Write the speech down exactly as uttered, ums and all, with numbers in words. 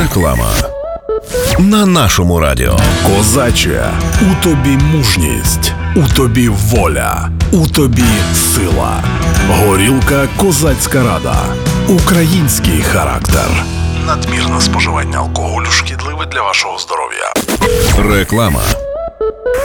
Реклама на нашому радіо. Козаче, у тобі мужність, у тобі воля, у тобі сила. Горілка «Козацька рада». Український характер. Надмірне споживання алкоголю шкідливе для вашого здоров'я. Реклама.